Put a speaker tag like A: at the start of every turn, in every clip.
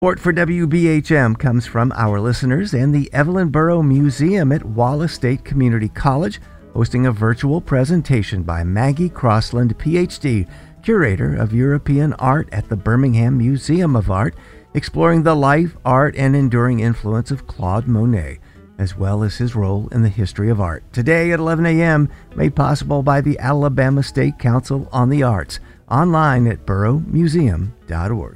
A: Support for WBHM comes from our listeners and the Evelyn Burrow Museum at Wallace State Community College, hosting a virtual presentation by Maggie Crossland, PhD, Curator of European Art at the Birmingham Museum of Art, exploring the life, art, and enduring influence of Claude Monet, as well as his role in the history of art. Today at 11 a.m., made possible by the Alabama State Council on the Arts, online at burrowmuseum.org.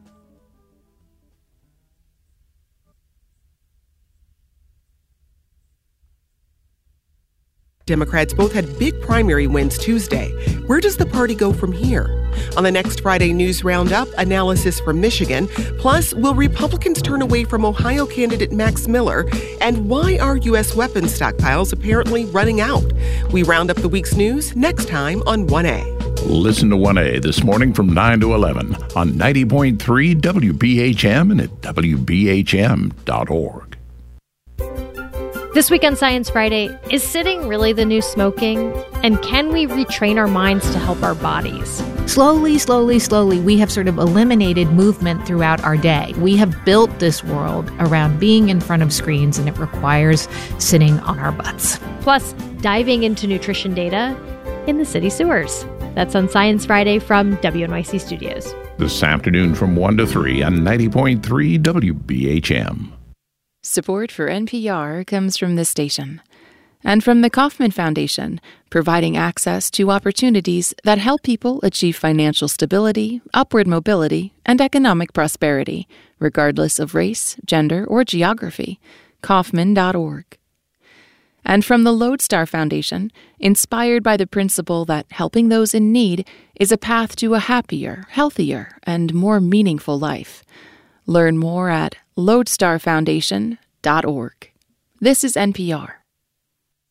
B: Democrats both had big primary wins Tuesday. Where does the party go from here? On the next Friday News Roundup, analysis from Michigan. Plus, will Republicans turn away from Ohio candidate Max Miller? And why are U.S. weapons stockpiles apparently running out? We round up the week's news next time on 1A.
C: Listen to 1A this morning from 9 to 11 on 90.3 WBHM and at WBHM.org.
D: This week on Science Friday, is sitting really the new smoking? And can we retrain our minds to help our bodies?
E: Slowly, we have sort of eliminated movement throughout our day. We have built this world around being in front of screens, and it requires sitting on our butts.
D: Plus, diving into nutrition data in the city sewers. That's on Science Friday from WNYC Studios.
C: This afternoon from 1 to 3 on 90.3 WBHM.
F: Support for NPR comes from this station and from the Kauffman Foundation, providing access to opportunities that help people achieve financial stability, upward mobility, and economic prosperity, regardless of race, gender, or geography. Kauffman.org. And from the Lodestar Foundation, inspired by the principle that helping those in need is a path to a happier, healthier, and more meaningful life. Learn more at lodestarfoundation.org. This is NPR.